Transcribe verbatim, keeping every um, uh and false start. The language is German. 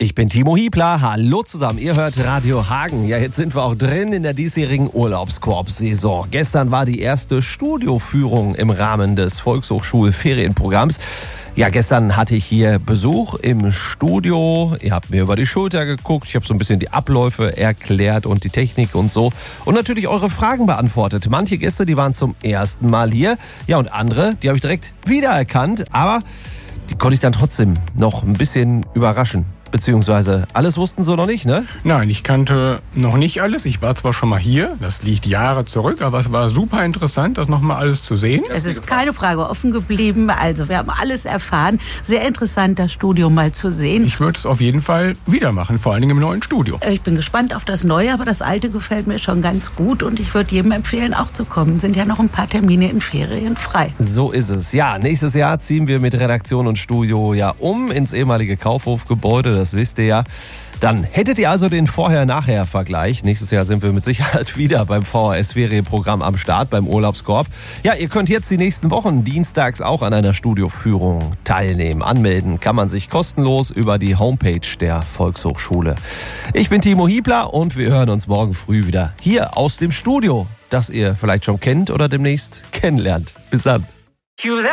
Ich bin Timo Hiebler, hallo zusammen, ihr hört Radio Hagen. Ja, jetzt sind wir auch drin in der diesjährigen Urlaubskorb-Saison. Gestern war die erste Studioführung im Rahmen des Volkshochschul-Ferienprogramms. Ja, gestern hatte ich hier Besuch im Studio. Ihr habt mir über die Schulter geguckt. Ich habe so ein bisschen die Abläufe erklärt und die Technik und so. Und natürlich eure Fragen beantwortet. Manche Gäste, die waren zum ersten Mal hier. Ja, und andere, die habe ich direkt wiedererkannt. Aber die konnte ich dann trotzdem noch ein bisschen überraschen. Beziehungsweise alles wussten sie noch nicht, ne? Nein, ich kannte noch nicht alles. Ich war zwar schon mal hier, das liegt Jahre zurück, aber es war super interessant, das nochmal alles zu sehen. Es ist keine Frage offen geblieben. Also wir haben alles erfahren. Sehr interessant, das Studio mal zu sehen. Ich würde es auf jeden Fall wieder machen, vor allen Dingen im neuen Studio. Ich bin gespannt auf das Neue, aber das Alte gefällt mir schon ganz gut. Und ich würde jedem empfehlen, auch zu kommen. Sind ja noch ein paar Termine in Ferien frei. So ist es. Ja, nächstes Jahr ziehen wir mit Redaktion und Studio ja um ins ehemalige Kaufhofgebäude. Das wisst ihr ja. Dann hättet ihr also den Vorher-Nachher-Vergleich. Nächstes Jahr sind wir mit Sicherheit wieder beim V H S-Ferienprogramm am Start, beim Urlaubskorb. Ja, ihr könnt jetzt die nächsten Wochen dienstags auch an einer Studioführung teilnehmen. Anmelden kann man sich kostenlos über die Homepage der Volkshochschule. Ich bin Timo Hiebler und wir hören uns morgen früh wieder hier aus dem Studio, das ihr vielleicht schon kennt oder demnächst kennenlernt. Bis dann.